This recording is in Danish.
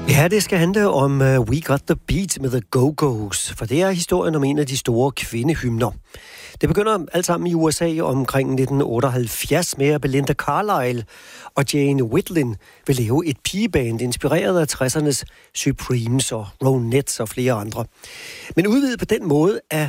Ja, det skal handle om We Got the Beat med The Go-Go's, for det er historien om en af de store kvindehymner. Det begynder alt sammen i USA omkring 1978 med, at Belinda Carlisle og Jane Wiedlin vil lave et pigeband inspireret af 60'ernes Supremes og Ronettes og flere andre. Men udvidet på den måde, at